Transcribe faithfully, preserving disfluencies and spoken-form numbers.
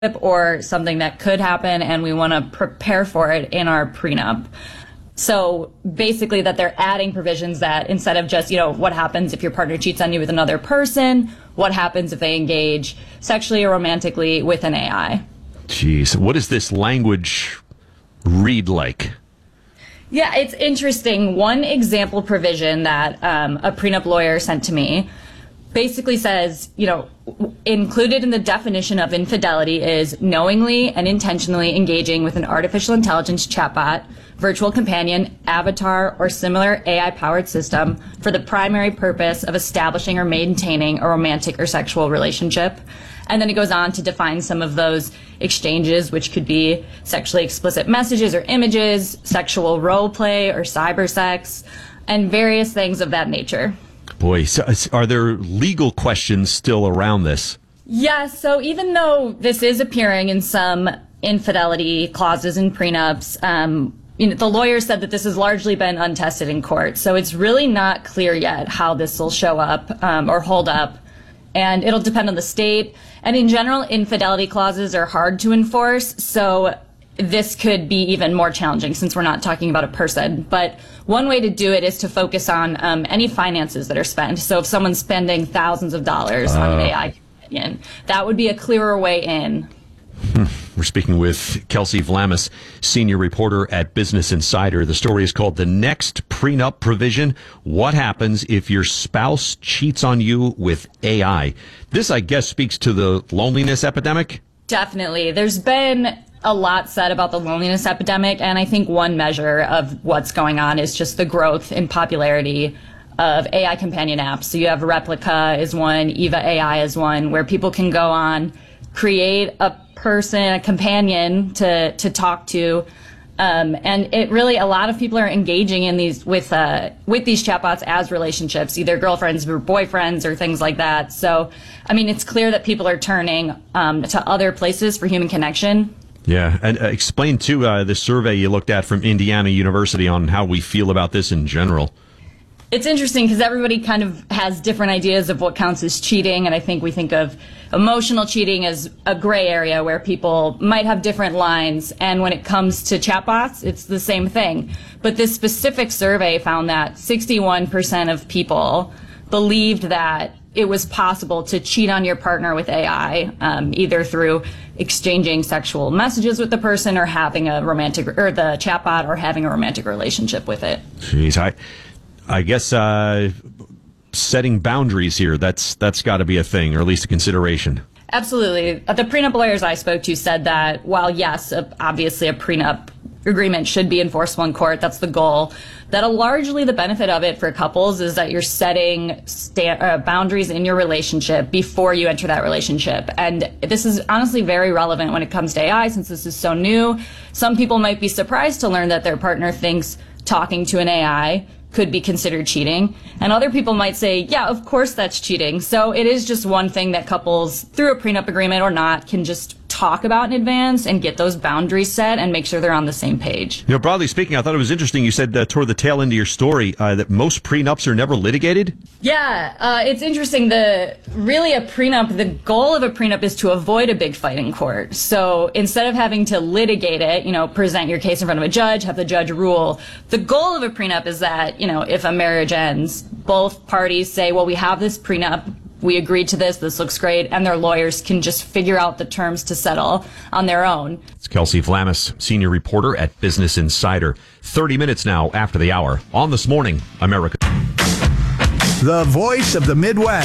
or something that could happen, and we want to prepare for it in our prenup. So basically that they're adding provisions that instead of just, you know, what happens if your partner cheats on you with another person, what happens if they engage sexually or romantically with an A I? Jeez, what does this language read like? Yeah, it's interesting. One example provision that um, a prenup lawyer sent to me basically says, you know, included in the definition of infidelity is knowingly and intentionally engaging with an artificial intelligence chatbot, virtual companion, avatar, or similar A I-powered system for the primary purpose of establishing or maintaining a romantic or sexual relationship. And then it goes on to define some of those exchanges, which could be sexually explicit messages or images, sexual role play or cyber sex, and various things of that nature. Boy, so are there legal questions still around this? Yes. So even though this is appearing in some infidelity clauses in prenups, um, you know, the lawyer said that this has largely been untested in court. So it's really not clear yet how this will show up um, or hold up. And it'll depend on the state. And in general, infidelity clauses are hard to enforce. So this could be even more challenging since we're not talking about a person. But one way to do it is to focus on um, any finances that are spent. So if someone's spending thousands of dollars uh, on an A I companion, that would be a clearer way in. We're speaking with Kelsey Vlamis, senior reporter at Business Insider. The story is called The Next Prenup Provision. What happens if your spouse cheats on you with A I? This, I guess, speaks to the loneliness epidemic. Definitely. There's been a lot said about the loneliness epidemic, and I think one measure of what's going on is just the growth in popularity of A I companion apps. So you have Replica is one, Eva A I is one, where people can go on, create a person, a companion to to talk to, um, and it really a lot of people are engaging in these with uh, with these chatbots as relationships, either girlfriends or boyfriends or things like that. So, I mean, it's clear that people are turning um, to other places for human connection. Yeah, and uh, explain too uh, the survey you looked at from Indiana University on how we feel about this in general. It's interesting because everybody kind of has different ideas of what counts as cheating, and I think we think of emotional cheating as a gray area where people might have different lines, and when it comes to chatbots, it's the same thing. But this specific survey found that sixty-one percent of people believed that it was possible to cheat on your partner with A I, um, either through exchanging sexual messages with the person or having a romantic, or the chatbot, or having a romantic relationship with it. Jeez, I... I guess uh, setting boundaries here, that's that's got to be a thing, or at least a consideration. Absolutely. The prenup lawyers I spoke to said that while, yes, obviously a prenup agreement should be enforceable in court, that's the goal, that a largely the benefit of it for couples is that you're setting sta- uh, boundaries in your relationship before you enter that relationship. And this is honestly very relevant when it comes to A I since this is so new. Some people might be surprised to learn that their partner thinks talking to an A I could be considered cheating. And other people might say, yeah, of course that's cheating. So it is just one thing that couples, through a prenup agreement or not, can just talk about in advance and get those boundaries set and make sure they're on the same page. You know, broadly speaking, I thought it was interesting. You said uh, toward the tail end of your story uh, that most prenups are never litigated. Yeah, uh, it's interesting. The really a prenup, the goal of a prenup is to avoid a big fight in court. So instead of having to litigate it, you know, present your case in front of a judge, have the judge rule, the goal of a prenup is that, you know, if a marriage ends, both parties say, well, we have this prenup, we agreed to this, this looks great, and their lawyers can just figure out the terms to settle on their own. It's Kelsey Vlamis, senior reporter at Business Insider. thirty minutes now after the hour on This Morning America. The voice of the Midwest.